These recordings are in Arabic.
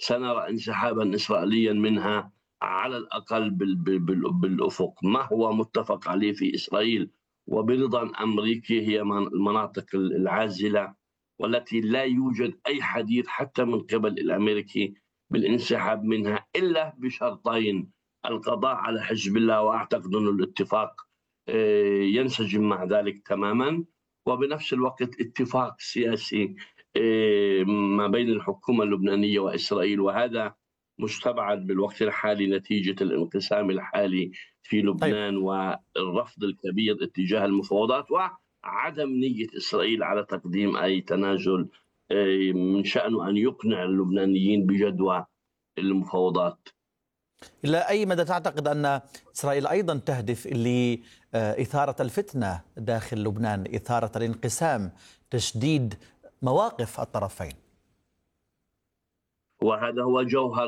سنرى انسحابا إسرائيليا منها على الأقل بالأفق. ما هو متفق عليه في إسرائيل وبرضا أمريكي هي المناطق العازلة، والتي لا يوجد أي حديث حتى من قبل الأمريكي بالانسحاب منها إلا بشرطين: القضاء على حزب الله، وأعتقد أن الاتفاق ينسجم مع ذلك تماما، وبنفس الوقت اتفاق سياسي ما بين الحكومة اللبنانية وإسرائيل، وهذا مستبعد بالوقت الحالي نتيجة الانقسام الحالي في طيب، لبنان والرفض الكبير اتجاه المفاوضات وعدم نية إسرائيل على تقديم أي تنازل من شأنه أن يقنع اللبنانيين بجدوى المفاوضات. إلى أي مدى تعتقد أن إسرائيل أيضا تهدف لإثارة الفتنة داخل لبنان، إثارة الانقسام، تشديد مواقف الطرفين؟ وهذا هو جوهر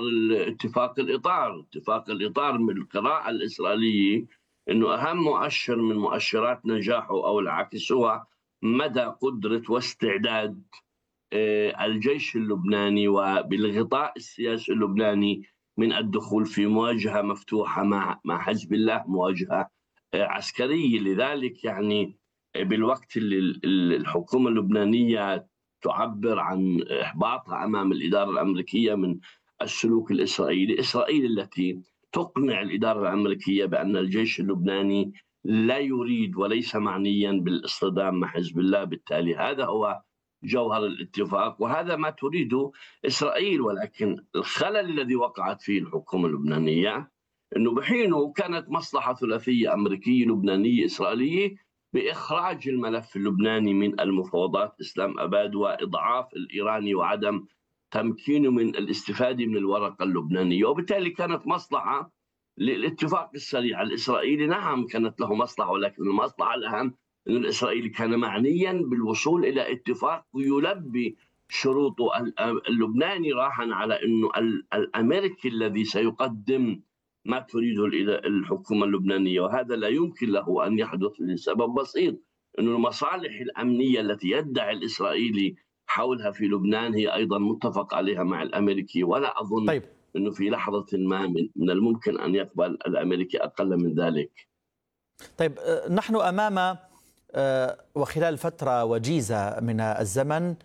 اتفاق الإطار من القراءة الإسرائيلية، أنه أهم مؤشر من مؤشرات نجاحه أو العكس هو مدى قدرة واستعداد الجيش اللبناني وبالغطاء السياسي اللبناني من الدخول في مواجهة مفتوحة مع حزب الله، مواجهة عسكرية. لذلك يعني بالوقت اللي الحكومة اللبنانية تعبر عن إحباطها أمام الإدارة الأمريكية من السلوك الإسرائيلي، إسرائيل التي تقنع الإدارة الأمريكية بأن الجيش اللبناني لا يريد وليس معنيا بالاصطدام مع حزب الله. بالتالي هذا هو جوهر الاتفاق وهذا ما تريده إسرائيل، ولكن الخلل الذي وقعت فيه الحكومة اللبنانية أنه بحينه كانت مصلحة ثلاثية أمريكية لبنانية إسرائيلية بإخراج الملف اللبناني من المفاوضات إسلام أباد وإضعاف الإيراني وعدم تمكينه من الاستفادة من الورقة اللبنانية، وبالتالي كانت مصلحة للاتفاق السريع الإسرائيلي. نعم كانت له مصلحة، ولكن المصلحة الأهم أن الإسرائيلي كان معنيا بالوصول إلى اتفاق يلبي شروطه. اللبناني راهن على أنه الأمريكي الذي سيقدم ما تريده الحكومة اللبنانية، وهذا لا يمكن له أن يحدث لسبب بسيط: أن المصالح الأمنية التي يدعي الإسرائيلي حولها في لبنان هي أيضا متفق عليها مع الأمريكي، ولا أظن طيب، أنه في لحظة ما من الممكن أن يقبل الأمريكي أقل من ذلك. طيب، نحن أمام وخلال فترة وجيزة من الزمن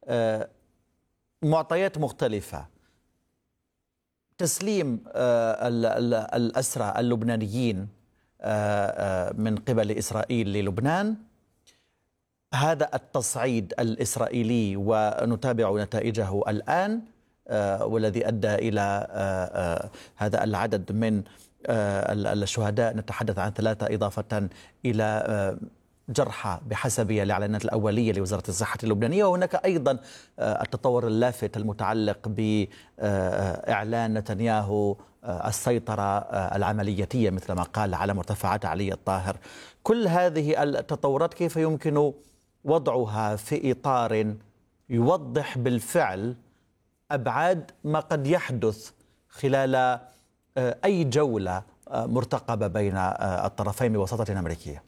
معطيات مختلفة: تسليم الأسرى اللبنانيين من قبل إسرائيل للبنان، هذا التصعيد الإسرائيلي ونتابع نتائجه الآن، والذي أدى إلى هذا العدد من الشهداء، نتحدث عن 3 إضافة إلى جرحى بحسب الإعلانات الأولية لوزارة الصحة اللبنانية. وهناك أيضا التطور اللافت المتعلق بإعلان نتنياهو السيطرة العملياتية مثل ما قال على مرتفعات علي الطاهر. كل هذه التطورات كيف يمكن وضعها في إطار يوضح بالفعل أبعاد ما قد يحدث خلال أي جولة مرتقبة بين الطرفين بوساطة أمريكية؟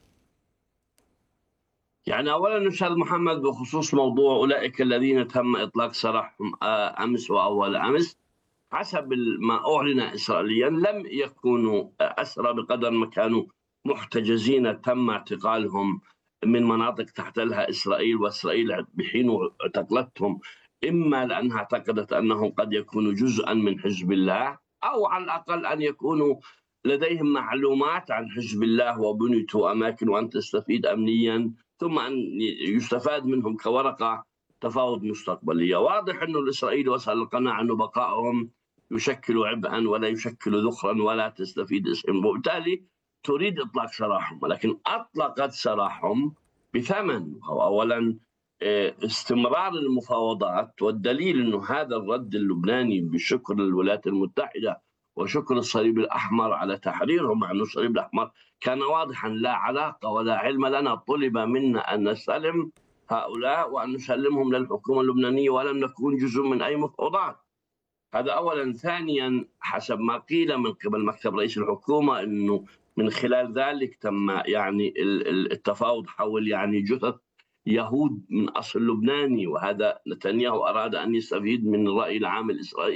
يعني أولا أستاذ محمد، بخصوص موضوع أولئك الذين تم إطلاق سراحهم أمس وأول أمس، حسب ما أعلن إسرائيليا لم يكونوا أسرى بقدر ما كانوا محتجزين تم اعتقالهم من مناطق تحتلها إسرائيل، وإسرائيل بحين اعتقلتهم إما لأنها اعتقدت أنهم قد يكونوا جزءا من حزب الله، أو على الأقل أن يكونوا لديهم معلومات عن حزب الله وبنيته أماكن وأن تستفيد أمنيا، ثم أن يستفاد منهم كورقة تفاوض مستقبلية. واضح أن الإسرائيلي وصل القناعة أن بقائهم يشكل عبئا ولا يشكل ذخرا ولا تستفيد اسم، وبالتالي تريد إطلاق سراحهم، ولكن أطلقت سراحهم بثمن. أولا استمرار المفاوضات، والدليل أنه هذا الرد اللبناني بشكر الولايات المتحدة وشكر الصليب الأحمر على تحريرهم، مع أن الصليب الأحمر كان واضحا لا علاقة ولا علم لنا، طلب منا أن نستلم هؤلاء وأن نسلمهم للحكومة اللبنانية ولم نكون جزء من أي مفاوضات. هذا أولا. ثانيا، حسب ما قيل من قبل مكتب رئيس الحكومة أنه من خلال ذلك تم يعني التفاوض حول يعني جثث يهود من أصل لبناني، وهذا نتنياهو أراد أن يستفيد من الرأي العام الإسرائيلي.